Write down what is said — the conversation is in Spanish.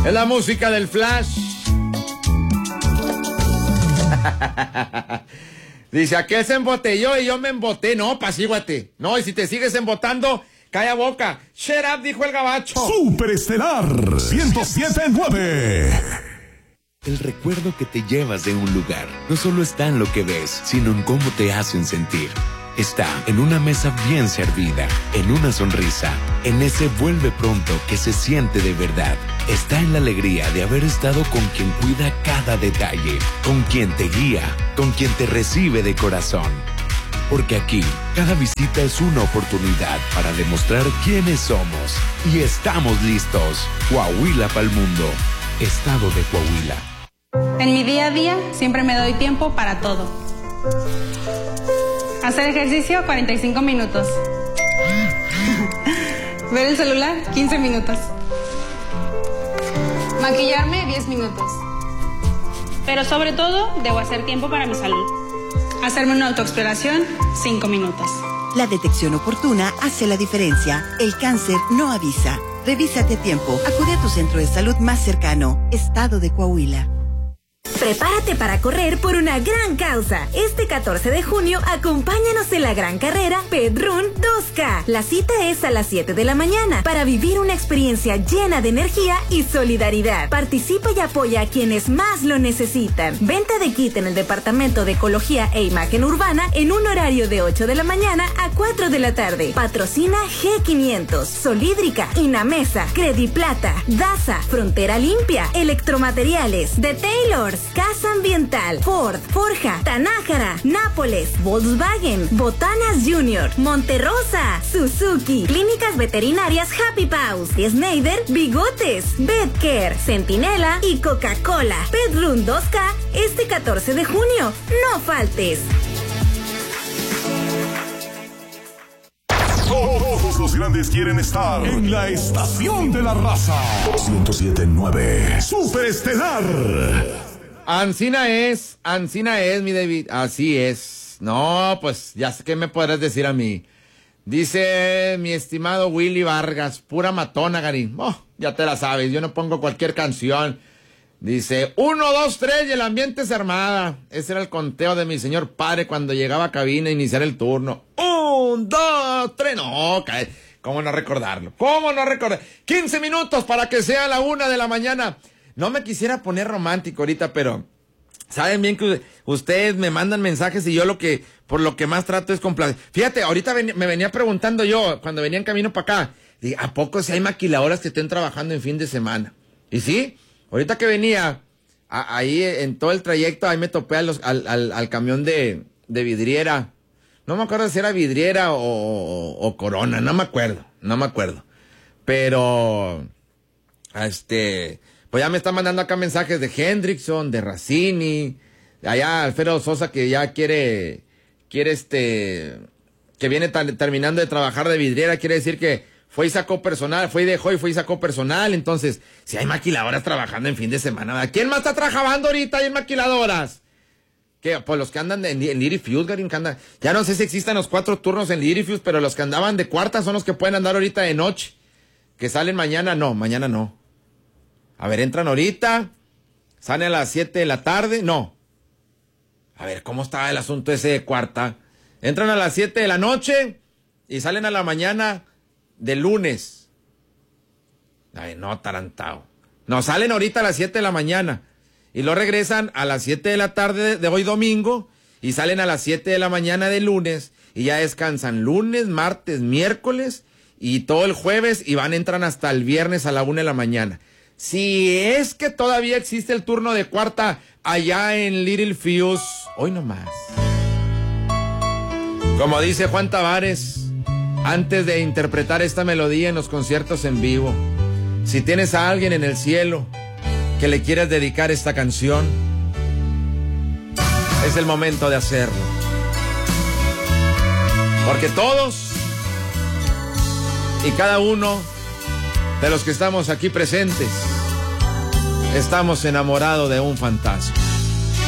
Es la música del Flash. Dice, aquel se embotelló y yo me emboté. No, pasíguate. No, y si te sigues embotando, calla boca. Shut up, dijo el gabacho. Superestelar 107.9. El recuerdo que te llevas de un lugar no solo está en lo que ves, sino en cómo te hacen sentir. Está en una mesa bien servida, en una sonrisa, en ese vuelve pronto que se siente de verdad. Está en la alegría de haber estado con quien cuida cada detalle, con quien te guía, con quien te recibe de corazón. Porque aquí, cada visita es una oportunidad para demostrar quiénes somos. Y estamos listos. Coahuila pa'l mundo. Estado de Coahuila. En mi día a día siempre me doy tiempo para todo. Hacer ejercicio 45 minutos. Ver el celular 15 minutos. Maquillarme 10 minutos. Pero sobre todo debo hacer tiempo para mi salud. Hacerme una autoexploración 5 minutos. La detección oportuna hace la diferencia. El cáncer no avisa. Revísate a tiempo. Acude a tu centro de salud más cercano. Estado de Coahuila. Prepárate para correr por una gran causa. Este 14 de junio, acompáñanos en la gran carrera Pedrún 2K. La cita es a las 7 de la mañana para vivir una experiencia llena de energía y solidaridad. Participa y apoya a quienes más lo necesitan. Venta de kit en el Departamento de Ecología e Imagen Urbana en un horario de 8 de la mañana a 4 de la tarde. Patrocina G500, Solídrica, Inamesa, Crediplata, Daza, Frontera Limpia, Electromateriales, The Taylors, Casa Ambiental, Ford, Forja, Tanájara, Nápoles, Volkswagen, Botanas Junior, Monterrosa, Suzuki, Clínicas Veterinarias Happy Paws, Schneider, Bigotes, Bedcare, Centinela y Coca-Cola. Pedrún 2K este 14 de junio. No faltes. Todos los grandes quieren estar en la estación de la raza. 107.9 Superestelar. Ancina es, mi David. Así es. No, pues ya sé qué me podrás decir a mí. Dice mi estimado Willy Vargas, pura matona, Gary. Oh, ya te la sabes, yo no pongo cualquier canción. Dice, 1, 2, 3 y el ambiente se armada. Ese era el conteo de mi señor padre cuando llegaba a cabina a iniciar el turno. 1, 2, 3. No, ¿cómo no recordarlo? 15 minutos para que sea la 1 de la mañana. No me quisiera poner romántico ahorita, pero saben bien que ustedes me mandan mensajes y yo por lo que más trato es complacer. Fíjate, ahorita me venía preguntando yo, cuando venía en camino para acá, ¿a poco si hay maquiladoras que estén trabajando en fin de semana? Y sí, ahorita que venía, ahí en todo el trayecto, ahí me topé al camión de vidriera. No me acuerdo si era vidriera o Corona, no me acuerdo. Pero, pues ya me están mandando acá mensajes de Hendrickson, de Racini, allá Alfredo Sosa que ya quiere que viene terminando de trabajar de vidriera, quiere decir que fue y sacó personal, fue y sacó personal. Entonces, si hay maquiladoras trabajando en fin de semana, ¿verdad? ¿Quién más está trabajando ahorita ahí en maquiladoras? ¿Qué? Pues los que andan en Little Fuse, Garín, que andan, ya no sé si existen los 4 turnos en Little Fuse, pero los que andaban de cuarta son los que pueden andar ahorita de noche, que salen mañana no. A ver, entran ahorita, salen a las 7 de la tarde, no. A ver, ¿cómo está el asunto ese de cuarta? Entran a las 7 de la noche y salen a la mañana de lunes. Ay, no, tarantao. No, salen ahorita a las 7 de la mañana y luego regresan a las 7 de la tarde de hoy domingo y salen a las 7 de la mañana de lunes y ya descansan lunes, martes, miércoles y todo el jueves y entran hasta el viernes a la 1 de la mañana. Si es que todavía existe el turno de cuarta allá en Little Fuse, hoy nomás. Como dice Juan Tavares, antes de interpretar esta melodía en los conciertos en vivo, si tienes a alguien en el cielo que le quieras dedicar esta canción, es el momento de hacerlo. Porque todos y cada uno de los que estamos aquí presentes estamos enamorados de un fantasma.